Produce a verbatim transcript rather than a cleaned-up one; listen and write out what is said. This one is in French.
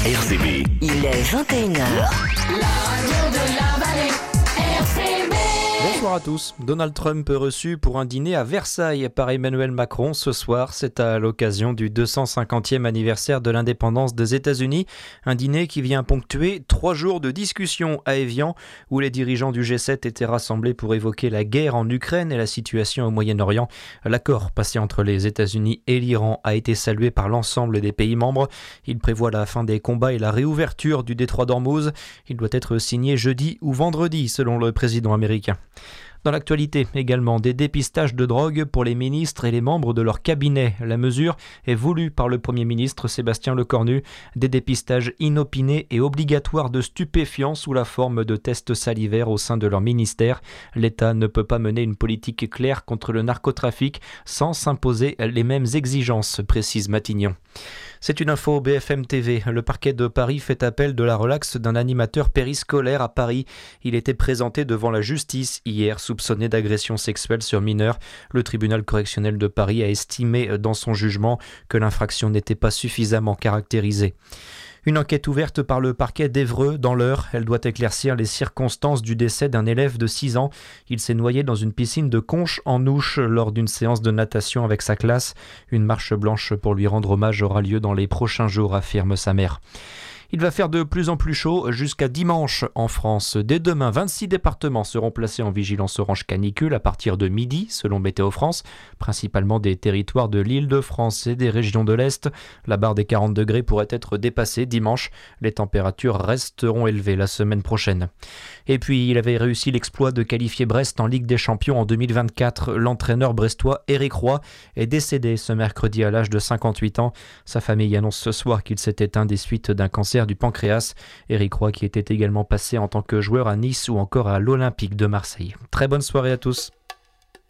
R C B. Il est vingt et une heures. La radio de la vallée, R C B. Bonsoir à tous. Donald Trump reçu pour un dîner à Versailles par Emmanuel Macron ce soir. C'est à l'occasion du deux cent cinquantième anniversaire de l'indépendance des États-Unis. Un dîner qui vient ponctuer trois jours de discussion à Évian où les dirigeants du G sept étaient rassemblés pour évoquer la guerre en Ukraine et la situation au Moyen-Orient. L'accord passé entre les États-Unis et l'Iran a été salué par l'ensemble des pays membres. Il prévoit la fin des combats et la réouverture du détroit d'Ormuz. Il doit être signé jeudi ou vendredi selon le président américain. Dans l'actualité également, des dépistages de drogue pour les ministres et les membres de leur cabinet. La mesure est voulue par le Premier ministre Sébastien Lecornu. Des dépistages inopinés et obligatoires de stupéfiants sous la forme de tests salivaires au sein de leur ministère. L'État ne peut pas mener une politique claire contre le narcotrafic sans s'imposer les mêmes exigences, précise Matignon. C'est une info B F M T V. Le parquet de Paris fait appel de la relaxe d'un animateur périscolaire à Paris. Il était présenté devant la justice hier, soupçonné d'agression sexuelle sur mineur. Le tribunal correctionnel de Paris a estimé dans son jugement que l'infraction n'était pas suffisamment caractérisée. Une enquête ouverte par le parquet d'Évreux dans l'Eure. Elle doit éclaircir les circonstances du décès d'un élève de six ans. Il s'est noyé dans une piscine de Conches en Ouche lors d'une séance de natation avec sa classe. Une marche blanche pour lui rendre hommage aura lieu dans les prochains jours, affirme sa mère. Il va faire de plus en plus chaud jusqu'à dimanche en France. Dès demain, vingt-six départements seront placés en vigilance orange canicule à partir de midi, selon Météo France, principalement des territoires de l'Île-de-France et des régions de l'Est. La barre des quarante degrés pourrait être dépassée dimanche. Les températures resteront élevées la semaine prochaine. Et puis, il avait réussi l'exploit de qualifier Brest en Ligue des Champions en deux mille vingt-quatre. L'entraîneur brestois Éric Roy est décédé ce mercredi à l'âge de cinquante-huit ans. Sa famille annonce ce soir qu'il s'est éteint des suites d'un cancer du pancréas. Éric Roy qui était également passé en tant que joueur à Nice ou encore à l'Olympique de Marseille. Très bonne soirée à tous.